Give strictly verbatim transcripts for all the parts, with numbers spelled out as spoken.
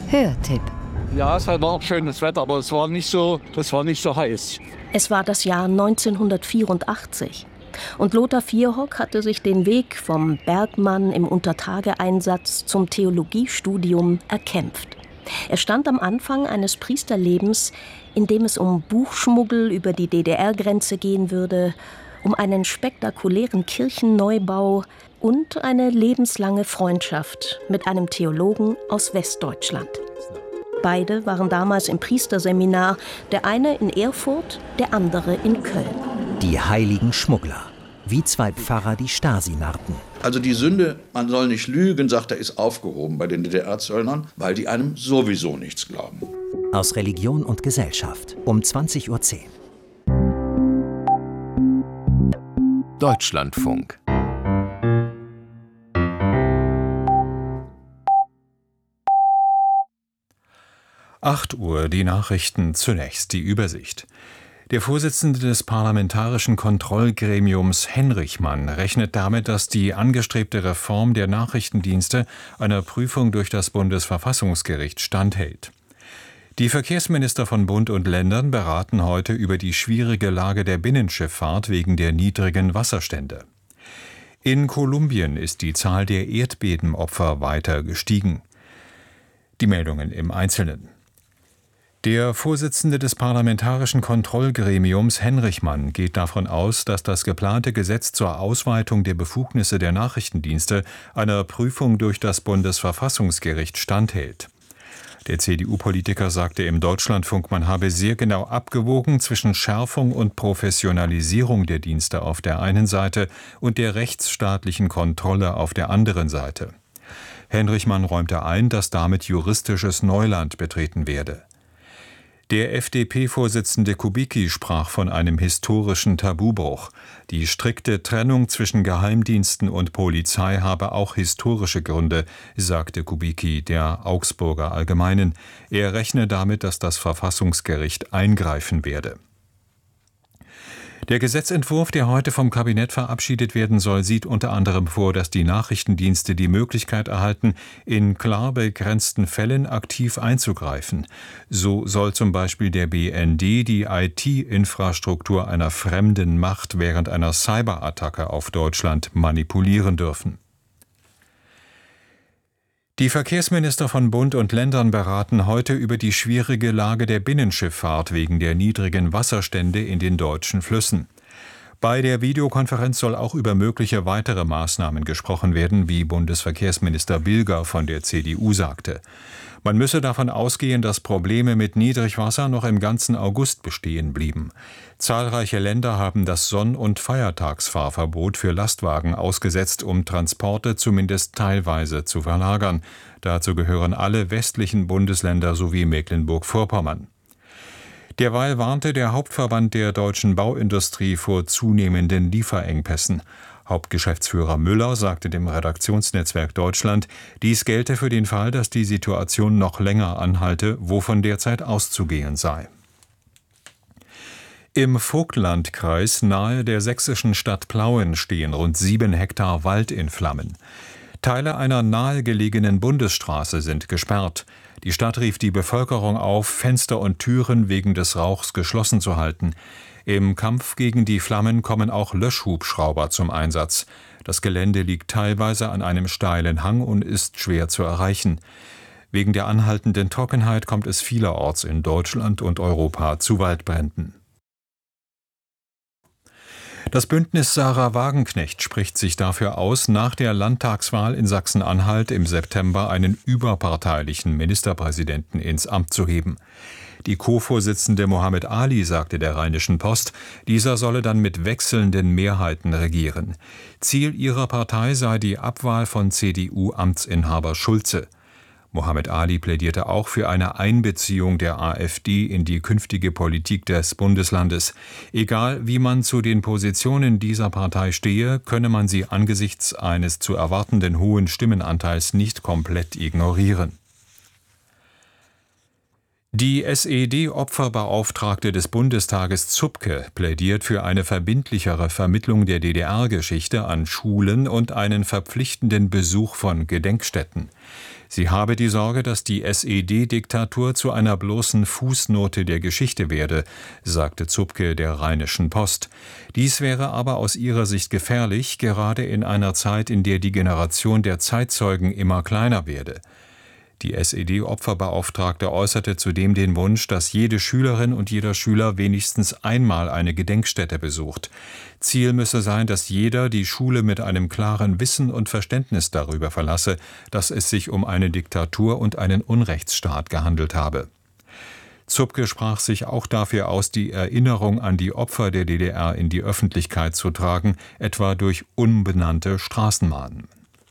Hörtipp. Ja, es war auch schönes Wetter, aber es war nicht so, das war nicht so heiß. Es war das Jahr neunzehnhundertvierundachtzig. Und Lothar Vierhock hatte sich den Weg vom Bergmann im Untertageeinsatz zum Theologiestudium erkämpft. Er stand am Anfang eines Priesterlebens, in dem es um Buchschmuggel über die D D R-Grenze gehen würde, um einen spektakulären Kirchenneubau und eine lebenslange Freundschaft mit einem Theologen aus Westdeutschland. Beide waren damals im Priesterseminar, der eine in Erfurt, der andere in Köln. Die heiligen Schmuggler, wie zwei Pfarrer die Stasi narrten. Also die Sünde, man soll nicht lügen, sagt er, ist aufgehoben bei den D D R-Zöllnern, weil die einem sowieso nichts glauben. Aus Religion und Gesellschaft um zwanzig Uhr zehn. Deutschlandfunk. acht Uhr, die Nachrichten, zunächst die Übersicht. Der Vorsitzende des Parlamentarischen Kontrollgremiums Henrichmann rechnet damit, dass die angestrebte Reform der Nachrichtendienste einer Prüfung durch das Bundesverfassungsgericht standhält. Die Verkehrsminister von Bund und Ländern beraten heute über die schwierige Lage der Binnenschifffahrt wegen der niedrigen Wasserstände. In Kolumbien ist die Zahl der Erdbebenopfer weiter gestiegen. Die Meldungen im Einzelnen. Der Vorsitzende des Parlamentarischen Kontrollgremiums Henrichmann geht davon aus, dass das geplante Gesetz zur Ausweitung der Befugnisse der Nachrichtendienste einer Prüfung durch das Bundesverfassungsgericht standhält. Der C D U-Politiker sagte im Deutschlandfunk, man habe sehr genau abgewogen zwischen Schärfung und Professionalisierung der Dienste auf der einen Seite und der rechtsstaatlichen Kontrolle auf der anderen Seite. Henrichmann räumte ein, dass damit juristisches Neuland betreten werde. Der F D P-Vorsitzende Kubicki sprach von einem historischen Tabubruch. Die strikte Trennung zwischen Geheimdiensten und Polizei habe auch historische Gründe, sagte Kubicki der Augsburger Allgemeinen. Er rechne damit, dass das Verfassungsgericht eingreifen werde. Der Gesetzentwurf, der heute vom Kabinett verabschiedet werden soll, sieht unter anderem vor, dass die Nachrichtendienste die Möglichkeit erhalten, in klar begrenzten Fällen aktiv einzugreifen. So soll zum Beispiel der B N D die I T-Infrastruktur einer fremden Macht während einer Cyberattacke auf Deutschland manipulieren dürfen. Die Verkehrsminister von Bund und Ländern beraten heute über die schwierige Lage der Binnenschifffahrt wegen der niedrigen Wasserstände in den deutschen Flüssen. Bei der Videokonferenz soll auch über mögliche weitere Maßnahmen gesprochen werden, wie Bundesverkehrsminister Bilger von der C D U sagte. Man müsse davon ausgehen, dass Probleme mit Niedrigwasser noch im ganzen August bestehen blieben. Zahlreiche Länder haben das Sonn- und Feiertagsfahrverbot für Lastwagen ausgesetzt, um Transporte zumindest teilweise zu verlagern. Dazu gehören alle westlichen Bundesländer sowie Mecklenburg-Vorpommern. Derweil warnte der Hauptverband der deutschen Bauindustrie vor zunehmenden Lieferengpässen. Hauptgeschäftsführer Müller sagte dem Redaktionsnetzwerk Deutschland, dies gelte für den Fall, dass die Situation noch länger anhalte, wovon derzeit auszugehen sei. Im Vogtlandkreis nahe der sächsischen Stadt Plauen stehen rund sieben Hektar Wald in Flammen. Teile einer nahegelegenen Bundesstraße sind gesperrt. Die Stadt rief die Bevölkerung auf, Fenster und Türen wegen des Rauchs geschlossen zu halten. Im Kampf gegen die Flammen kommen auch Löschhubschrauber zum Einsatz. Das Gelände liegt teilweise an einem steilen Hang und ist schwer zu erreichen. Wegen der anhaltenden Trockenheit kommt es vielerorts in Deutschland und Europa zu Waldbränden. Das Bündnis Sarah Wagenknecht spricht sich dafür aus, nach der Landtagswahl in Sachsen-Anhalt im September einen überparteilichen Ministerpräsidenten ins Amt zu heben. Die Co-Vorsitzende Mohammed Ali sagte der Rheinischen Post, dieser solle dann mit wechselnden Mehrheiten regieren. Ziel ihrer Partei sei die Abwahl von C D U-Amtsinhaber Schulze. Mohammed Ali plädierte auch für eine Einbeziehung der AfD in die künftige Politik des Bundeslandes. Egal, wie man zu den Positionen dieser Partei stehe, könne man sie angesichts eines zu erwartenden hohen Stimmenanteils nicht komplett ignorieren. Die S E D-Opferbeauftragte des Bundestages Zupke plädiert für eine verbindlichere Vermittlung der D D R-Geschichte an Schulen und einen verpflichtenden Besuch von Gedenkstätten. Sie habe die Sorge, dass die S E D-Diktatur zu einer bloßen Fußnote der Geschichte werde, sagte Zupke der Rheinischen Post. Dies wäre aber aus ihrer Sicht gefährlich, gerade in einer Zeit, in der die Generation der Zeitzeugen immer kleiner werde. Die S E D-Opferbeauftragte äußerte zudem den Wunsch, dass jede Schülerin und jeder Schüler wenigstens einmal eine Gedenkstätte besucht. Ziel müsse sein, dass jeder die Schule mit einem klaren Wissen und Verständnis darüber verlasse, dass es sich um eine Diktatur und einen Unrechtsstaat gehandelt habe. Zupke sprach sich auch dafür aus, die Erinnerung an die Opfer der D D R in die Öffentlichkeit zu tragen, etwa durch unbenannte Straßenbahnen.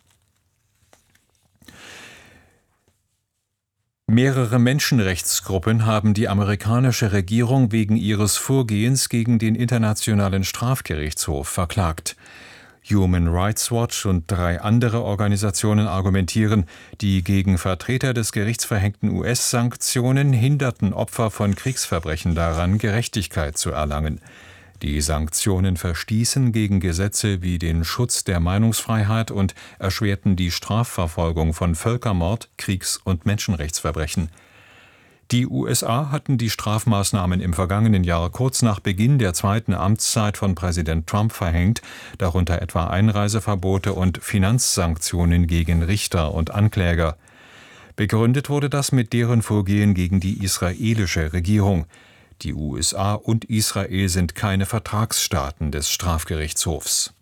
Mehrere Menschenrechtsgruppen haben die amerikanische Regierung wegen ihres Vorgehens gegen den Internationalen Strafgerichtshof verklagt. Human Rights Watch und drei andere Organisationen argumentieren, die gegen Vertreter des Gerichts verhängten U S-Sanktionen hinderten Opfer von Kriegsverbrechen daran, Gerechtigkeit zu erlangen. Die Sanktionen verstießen gegen Gesetze wie den Schutz der Meinungsfreiheit und erschwerten die Strafverfolgung von Völkermord, Kriegs- und Menschenrechtsverbrechen. Die U S A hatten die Strafmaßnahmen im vergangenen Jahr kurz nach Beginn der zweiten Amtszeit von Präsident Trump verhängt, darunter etwa Einreiseverbote und Finanzsanktionen gegen Richter und Ankläger. Begründet wurde das mit deren Vorgehen gegen die israelische Regierung. Die U S A und Israel sind keine Vertragsstaaten des Strafgerichtshofs.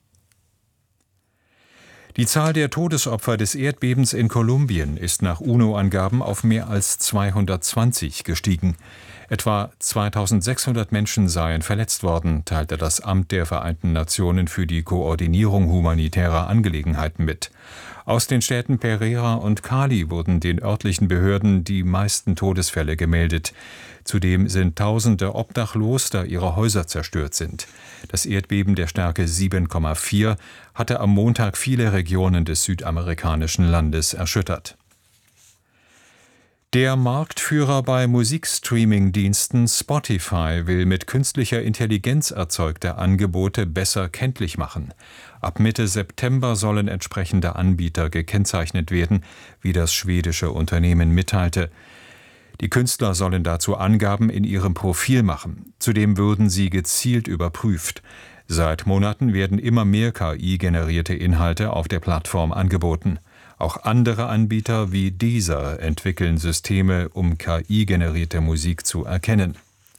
Die Zahl der Todesopfer des Erdbebens in Kolumbien ist nach UNO-Angaben auf mehr als zweihundertzwanzig gestiegen. Etwa zweitausendsechshundert Menschen seien verletzt worden, teilte das Amt der Vereinten Nationen für die Koordinierung humanitärer Angelegenheiten mit. Aus den Städten Pereira und Cali wurden den örtlichen Behörden die meisten Todesfälle gemeldet. Zudem sind Tausende obdachlos, da ihre Häuser zerstört sind. Das Erdbeben der Stärke sieben Komma vier hatte am Montag viele Regionen des südamerikanischen Landes erschüttert. Der Marktführer bei Musikstreaming-Diensten Spotify will mit künstlicher Intelligenz erzeugte Angebote besser kenntlich machen. Ab Mitte September sollen entsprechende Anbieter gekennzeichnet werden, wie das schwedische Unternehmen mitteilte. Die Künstler sollen dazu Angaben in ihrem Profil machen. Zudem würden sie gezielt überprüft. Seit Monaten werden immer mehr K I-generierte Inhalte auf der Plattform angeboten. Auch andere Anbieter wie Deezer entwickeln Systeme, um K I-generierte Musik zu erkennen.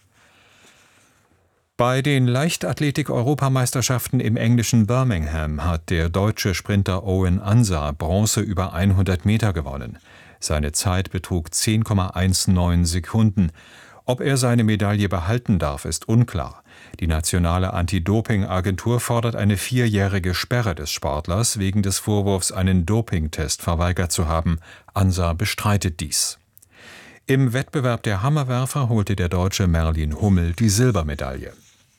Bei den Leichtathletik-Europameisterschaften im englischen Birmingham hat der deutsche Sprinter Owen Ansa Bronze über hundert Meter gewonnen. Seine Zeit betrug zehn Komma neunzehn Sekunden. Ob er seine Medaille behalten darf, ist unklar. Die nationale Anti-Doping-Agentur fordert eine vierjährige Sperre des Sportlers wegen des Vorwurfs, einen Dopingtest verweigert zu haben. Ansa bestreitet dies. Im Wettbewerb der Hammerwerfer holte der Deutsche Merlin Hummel die Silbermedaille.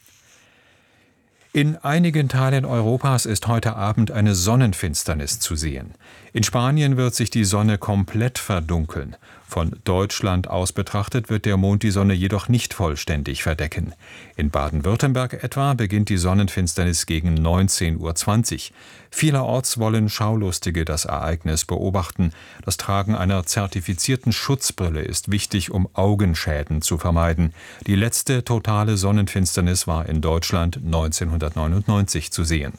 In einigen Teilen Europas ist heute Abend eine Sonnenfinsternis zu sehen. In Spanien wird sich die Sonne komplett verdunkeln. Von Deutschland aus betrachtet wird der Mond die Sonne jedoch nicht vollständig verdecken. In Baden-Württemberg etwa beginnt die Sonnenfinsternis gegen neunzehn Uhr zwanzig. Vielerorts wollen Schaulustige das Ereignis beobachten. Das Tragen einer zertifizierten Schutzbrille ist wichtig, um Augenschäden zu vermeiden. Die letzte totale Sonnenfinsternis war in Deutschland neunzehnhundertneunundneunzig zu sehen.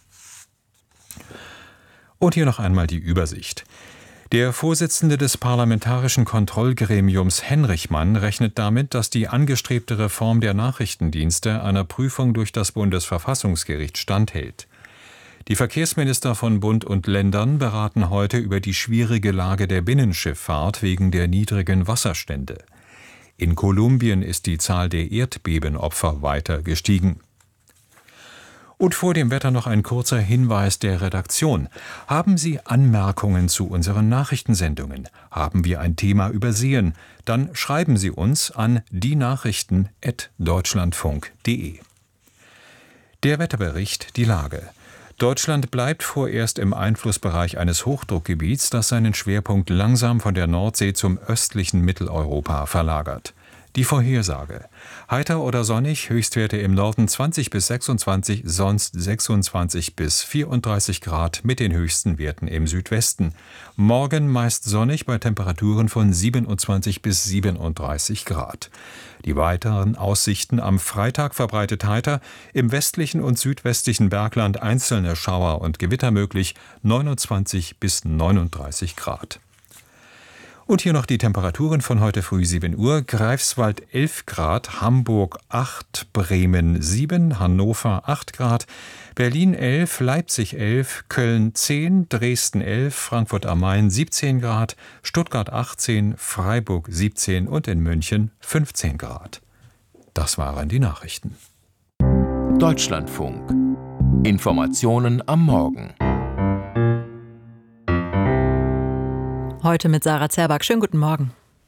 Und hier noch einmal die Übersicht. Der Vorsitzende des Parlamentarischen Kontrollgremiums Henrichmann rechnet damit, dass die angestrebte Reform der Nachrichtendienste einer Prüfung durch das Bundesverfassungsgericht standhält. Die Verkehrsminister von Bund und Ländern beraten heute über die schwierige Lage der Binnenschifffahrt wegen der niedrigen Wasserstände. In Kolumbien ist die Zahl der Erdbebenopfer weiter gestiegen. Und vor dem Wetter noch ein kurzer Hinweis der Redaktion. Haben Sie Anmerkungen zu unseren Nachrichtensendungen? Haben wir ein Thema übersehen? Dann schreiben Sie uns an dienachrichten at deutschlandfunk punkt de. Der Wetterbericht, die Lage. Deutschland bleibt vorerst im Einflussbereich eines Hochdruckgebiets, das seinen Schwerpunkt langsam von der Nordsee zum östlichen Mitteleuropa verlagert. Die Vorhersage. Heiter oder sonnig, Höchstwerte im Norden zwanzig bis sechsundzwanzig, sonst sechsundzwanzig bis vierunddreißig Grad mit den höchsten Werten im Südwesten. Morgen meist sonnig bei Temperaturen von siebenundzwanzig bis siebenunddreißig Grad. Die weiteren Aussichten: am Freitag verbreitet heiter, im westlichen und südwestlichen Bergland einzelne Schauer und Gewitter möglich, neunundzwanzig bis neununddreißig Grad. Und hier noch die Temperaturen von heute früh sieben Uhr. Greifswald elf Grad, Hamburg acht, Bremen sieben, Hannover acht Grad, Berlin elf, Leipzig elf, Köln zehn, Dresden elf, Frankfurt am Main siebzehn Grad, Stuttgart achtzehn, Freiburg siebzehn und in München fünfzehn Grad. Das waren die Nachrichten. Deutschlandfunk. Informationen am Morgen. Heute mit Sarah Zerback. Schönen guten Morgen.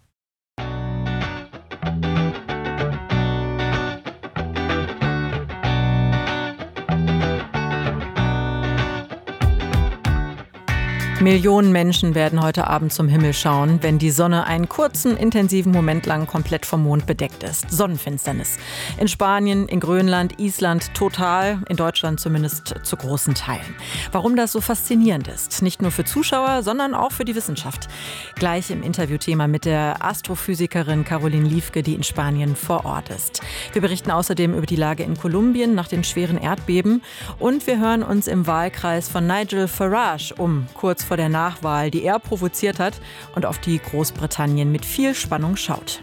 Millionen Menschen werden heute Abend zum Himmel schauen, wenn die Sonne einen kurzen, intensiven Moment lang komplett vom Mond bedeckt ist. Sonnenfinsternis. In Spanien, in Grönland, Island total, in Deutschland zumindest zu großen Teilen. Warum das so faszinierend ist, nicht nur für Zuschauer, sondern auch für die Wissenschaft. Gleich im Interviewthema mit der Astrophysikerin Caroline Liefke, die in Spanien vor Ort ist. Wir berichten außerdem über die Lage in Kolumbien nach den schweren Erdbeben und wir hören uns im Wahlkreis von Nigel Farage um, kurz vor der Nachwahl, die er provoziert hat und auf die Großbritannien mit viel Spannung schaut.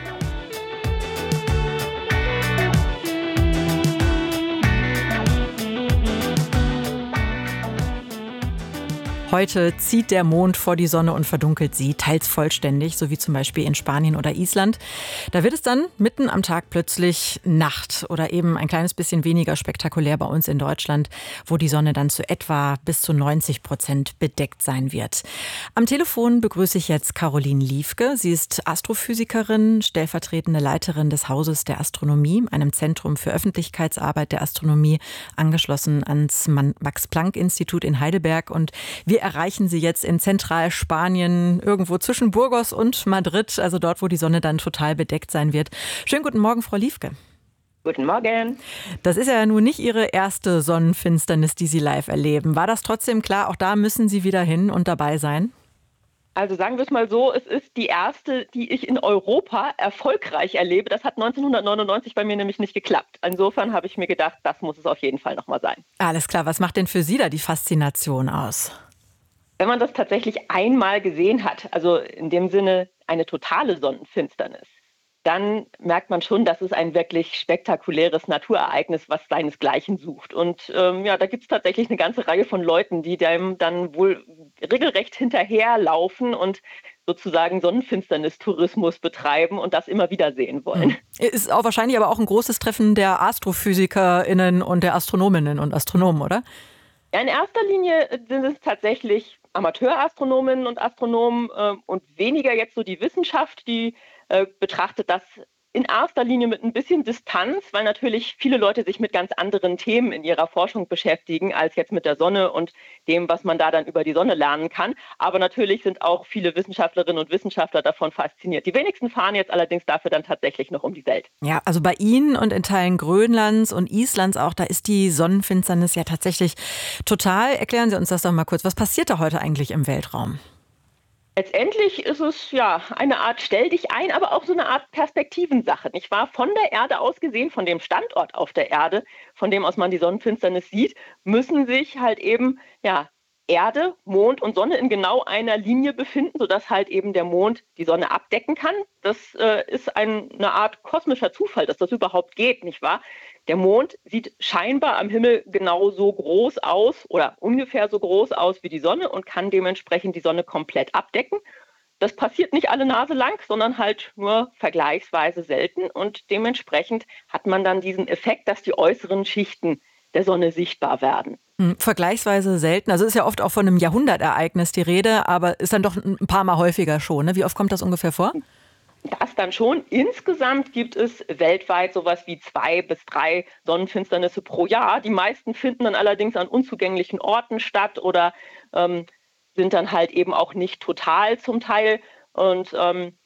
Heute zieht der Mond vor die Sonne und verdunkelt sie, teils vollständig, so wie zum Beispiel in Spanien oder Island. Da wird es dann mitten am Tag plötzlich Nacht oder eben ein kleines bisschen weniger spektakulär bei uns in Deutschland, wo die Sonne dann zu etwa bis zu neunzig Prozent bedeckt sein wird. Am Telefon begrüße ich jetzt Caroline Liefke. Sie ist Astrophysikerin, stellvertretende Leiterin des Hauses der Astronomie, einem Zentrum für Öffentlichkeitsarbeit der Astronomie, angeschlossen ans Max-Planck-Institut in Heidelberg. Und wir erreichen Sie jetzt in Zentralspanien, irgendwo zwischen Burgos und Madrid, also dort, wo die Sonne dann total bedeckt sein wird. Schönen guten Morgen, Frau Liefke. Guten Morgen. Das ist ja nun nicht Ihre erste Sonnenfinsternis, die Sie live erleben. War das trotzdem klar, auch da müssen Sie wieder hin und dabei sein? Also sagen wir es mal so, es ist die erste, die ich in Europa erfolgreich erlebe. Das hat neunzehnhundertneunundneunzig bei mir nämlich nicht geklappt. Insofern habe ich mir gedacht, das muss es auf jeden Fall nochmal sein. Alles klar, was macht denn für Sie da die Faszination aus? Wenn man das tatsächlich einmal gesehen hat, also in dem Sinne eine totale Sonnenfinsternis, dann merkt man schon, dass es ein wirklich spektakuläres Naturereignis, was seinesgleichen sucht. Und ähm, ja, da gibt es tatsächlich eine ganze Reihe von Leuten, die dem dann wohl regelrecht hinterherlaufen und sozusagen Sonnenfinsternis-Tourismus betreiben und das immer wieder sehen wollen. Hm. Ist auch wahrscheinlich aber auch ein großes Treffen der AstrophysikerInnen und der Astronominnen und Astronomen, oder? Ja, in erster Linie sind es tatsächlich Amateurastronominnen und Astronomen äh, und weniger jetzt so die Wissenschaft, die äh, betrachtet das in erster Linie mit ein bisschen Distanz, weil natürlich viele Leute sich mit ganz anderen Themen in ihrer Forschung beschäftigen, als jetzt mit der Sonne und dem, was man da dann über die Sonne lernen kann. Aber natürlich sind auch viele Wissenschaftlerinnen und Wissenschaftler davon fasziniert. Die wenigsten fahren jetzt allerdings dafür dann tatsächlich noch um die Welt. Ja, also bei Ihnen und in Teilen Grönlands und Islands auch, da ist die Sonnenfinsternis ja tatsächlich total. Erklären Sie uns das doch mal kurz. Was passiert da heute eigentlich im Weltraum? Letztendlich ist es ja eine Art Stell dich ein, aber auch so eine Art Perspektivensache, nicht wahr? Von der Erde aus gesehen, von dem Standort auf der Erde, von dem aus man die Sonnenfinsternis sieht, müssen sich halt eben ja Erde, Mond und Sonne in genau einer Linie befinden, sodass halt eben der Mond die Sonne abdecken kann. Das äh, ist ein, eine Art kosmischer Zufall, dass das überhaupt geht, nicht wahr? Der Mond sieht scheinbar am Himmel genau so groß aus oder ungefähr so groß aus wie die Sonne und kann dementsprechend die Sonne komplett abdecken. Das passiert nicht alle Nase lang, sondern halt nur vergleichsweise selten und dementsprechend hat man dann diesen Effekt, dass die äußeren Schichten der Sonne sichtbar werden. Vergleichsweise selten. Also ist ja oft auch von einem Jahrhundertereignis die Rede, aber ist dann doch ein paar Mal häufiger schon. Ne? Wie oft kommt das ungefähr vor? Das dann schon. Insgesamt gibt es weltweit sowas wie zwei bis drei Sonnenfinsternisse pro Jahr. Die meisten finden dann allerdings an unzugänglichen Orten statt oder ähm, sind dann halt eben auch nicht total zum Teil. Und ähm,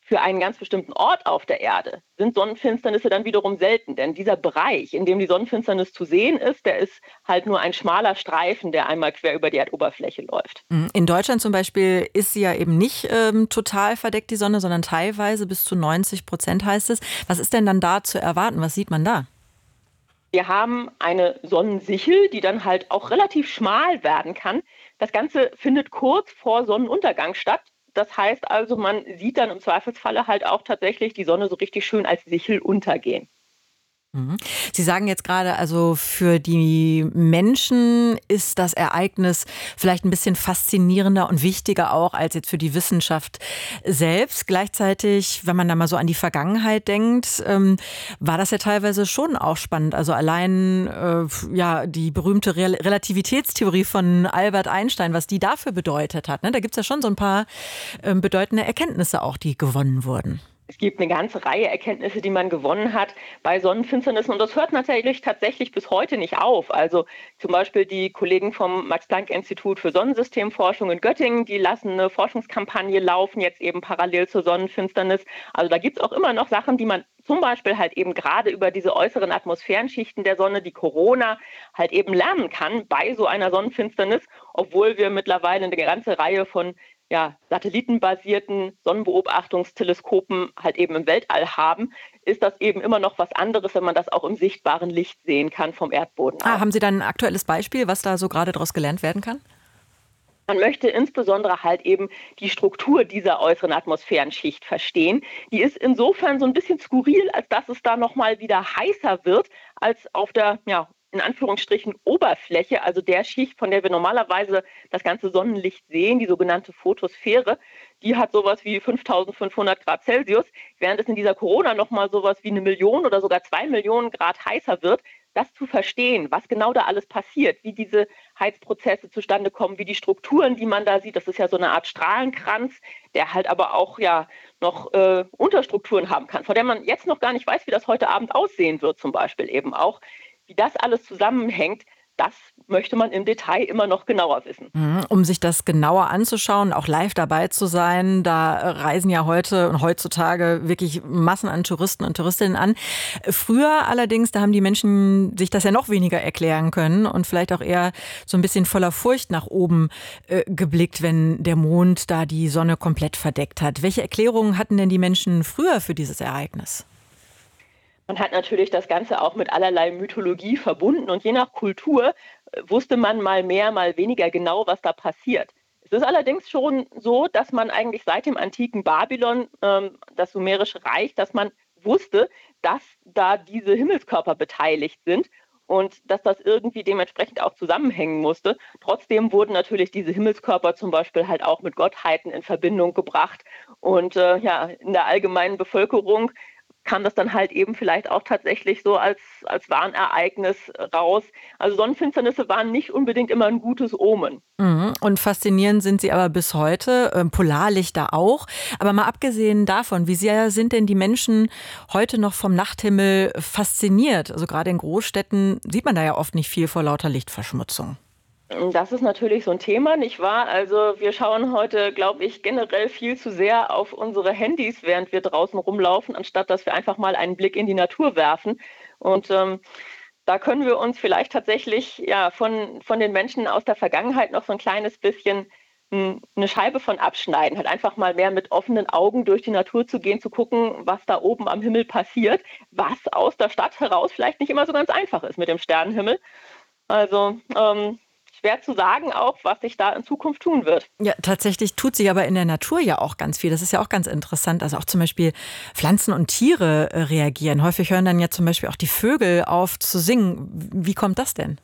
Für einen ganz bestimmten Ort auf der Erde sind Sonnenfinsternisse dann wiederum selten, denn dieser Bereich, in dem die Sonnenfinsternis zu sehen ist, der ist halt nur ein schmaler Streifen, der einmal quer über die Erdoberfläche läuft. In Deutschland zum Beispiel ist sie ja eben nicht ähm, total verdeckt, die Sonne, sondern teilweise bis zu neunzig Prozent heißt es. Was ist denn dann da zu erwarten? Was sieht man da? Wir haben eine Sonnensichel, die dann halt auch relativ schmal werden kann. Das Ganze findet kurz vor Sonnenuntergang statt. Das heißt also, man sieht dann im Zweifelsfalle halt auch tatsächlich die Sonne so richtig schön als Sichel untergehen. Sie sagen jetzt gerade, also für die Menschen ist das Ereignis vielleicht ein bisschen faszinierender und wichtiger auch als jetzt für die Wissenschaft selbst. Gleichzeitig, wenn man da mal so an die Vergangenheit denkt, ähm, war das ja teilweise schon auch spannend. Also allein äh, ja die berühmte Rel- Relativitätstheorie von Albert Einstein, was die dafür bedeutet hat. Ne? Da gibt es ja schon so ein paar äh, bedeutende Erkenntnisse auch, die gewonnen wurden. Es gibt eine ganze Reihe Erkenntnisse, die man gewonnen hat bei Sonnenfinsternissen. Und das hört natürlich tatsächlich bis heute nicht auf. Also zum Beispiel die Kollegen vom Max-Planck-Institut für Sonnensystemforschung in Göttingen, die lassen eine Forschungskampagne laufen, jetzt eben parallel zur Sonnenfinsternis. Also da gibt es auch immer noch Sachen, die man zum Beispiel halt eben gerade über diese äußeren Atmosphärenschichten der Sonne, die Corona, halt eben lernen kann bei so einer Sonnenfinsternis, obwohl wir mittlerweile eine ganze Reihe von ja, satellitenbasierten Sonnenbeobachtungsteleskopen halt eben im Weltall haben, ist das eben immer noch was anderes, wenn man das auch im sichtbaren Licht sehen kann vom Erdboden aus. Ah, haben Sie dann ein aktuelles Beispiel, was da so gerade daraus gelernt werden kann? Man möchte insbesondere halt eben die Struktur dieser äußeren Atmosphärenschicht verstehen. Die ist insofern so ein bisschen skurril, als dass es da nochmal wieder heißer wird als auf der, ja, in Anführungsstrichen Oberfläche, also der Schicht, von der wir normalerweise das ganze Sonnenlicht sehen, die sogenannte Photosphäre. Die hat sowas wie fünftausendfünfhundert Grad Celsius, während es in dieser Corona nochmal sowas wie eine Million oder sogar zwei Millionen Grad heißer wird. Das zu verstehen, was genau da alles passiert, wie diese Heizprozesse zustande kommen, wie die Strukturen, die man da sieht, das ist ja so eine Art Strahlenkranz, der halt aber auch ja noch äh, Unterstrukturen haben kann, von der man jetzt noch gar nicht weiß, wie das heute Abend aussehen wird, zum Beispiel eben auch. Wie das alles zusammenhängt, das möchte man im Detail immer noch genauer wissen. Um sich das genauer anzuschauen, auch live dabei zu sein, da reisen ja heute und heutzutage wirklich Massen an Touristen und Touristinnen an. Früher allerdings, da haben die Menschen sich das ja noch weniger erklären können und vielleicht auch eher so ein bisschen voller Furcht nach oben äh, geblickt, wenn der Mond da die Sonne komplett verdeckt hat. Welche Erklärungen hatten denn die Menschen früher für dieses Ereignis? Man hat natürlich das Ganze auch mit allerlei Mythologie verbunden und je nach Kultur wusste man mal mehr, mal weniger genau, was da passiert. Es ist allerdings schon so, dass man eigentlich seit dem antiken Babylon, ähm, das sumerische Reich, dass man wusste, dass da diese Himmelskörper beteiligt sind und dass das irgendwie dementsprechend auch zusammenhängen musste. Trotzdem wurden natürlich diese Himmelskörper zum Beispiel halt auch mit Gottheiten in Verbindung gebracht und äh, ja, in der allgemeinen Bevölkerung kam das dann halt eben vielleicht auch tatsächlich so als, als Warnereignis raus. Also Sonnenfinsternisse waren nicht unbedingt immer ein gutes Omen. Und faszinierend sind sie aber bis heute, ähm, Polarlichter auch. Aber mal abgesehen davon, wie sehr sind denn die Menschen heute noch vom Nachthimmel fasziniert? Also gerade in Großstädten sieht man da ja oft nicht viel vor lauter Lichtverschmutzung. Das ist natürlich so ein Thema, nicht wahr? Also wir schauen heute, glaube ich, generell viel zu sehr auf unsere Handys, während wir draußen rumlaufen, anstatt dass wir einfach mal einen Blick in die Natur werfen. Und ähm, da können wir uns vielleicht tatsächlich ja von, von den Menschen aus der Vergangenheit noch so ein kleines bisschen m, eine Scheibe von abschneiden. Halt einfach mal mehr mit offenen Augen durch die Natur zu gehen, zu gucken, was da oben am Himmel passiert, was aus der Stadt heraus vielleicht nicht immer so ganz einfach ist mit dem Sternenhimmel. Also ähm, schwer zu sagen auch, was sich da in Zukunft tun wird. Ja, tatsächlich tut sich aber in der Natur ja auch ganz viel. Das ist ja auch ganz interessant. Also auch zum Beispiel Pflanzen und Tiere äh, reagieren. Häufig hören dann ja zum Beispiel auch die Vögel auf zu singen. Wie kommt das denn?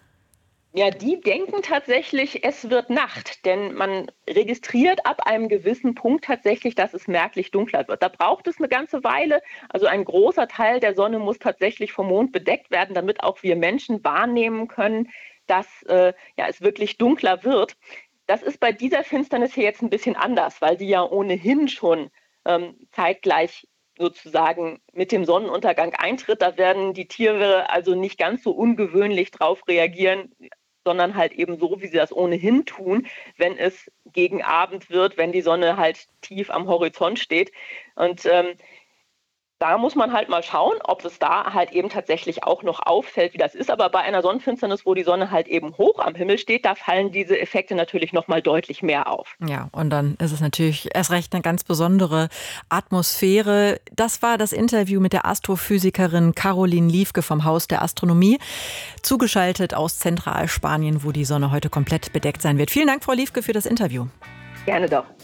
Ja, die denken tatsächlich, es wird Nacht, denn man registriert ab einem gewissen Punkt tatsächlich, dass es merklich dunkler wird. Da braucht es eine ganze Weile. Also ein großer Teil der Sonne muss tatsächlich vom Mond bedeckt werden, damit auch wir Menschen wahrnehmen können, dass äh, ja, es wirklich dunkler wird. Das ist bei dieser Finsternis hier jetzt ein bisschen anders, weil die ja ohnehin schon ähm, zeitgleich sozusagen mit dem Sonnenuntergang eintritt. Da werden die Tiere also nicht ganz so ungewöhnlich drauf reagieren, sondern halt eben so, wie sie das ohnehin tun, wenn es gegen Abend wird, wenn die Sonne halt tief am Horizont steht. Und ähm, da muss man halt mal schauen, ob es da halt eben tatsächlich auch noch auffällt, wie das ist. Aber bei einer Sonnenfinsternis, wo die Sonne halt eben hoch am Himmel steht, da fallen diese Effekte natürlich noch mal deutlich mehr auf. Ja, und dann ist es natürlich erst recht eine ganz besondere Atmosphäre. Das war das Interview mit der Astrophysikerin Caroline Liefke vom Haus der Astronomie, zugeschaltet aus Zentralspanien, wo die Sonne heute komplett bedeckt sein wird. Vielen Dank, Frau Liefke, für das Interview. Gerne doch.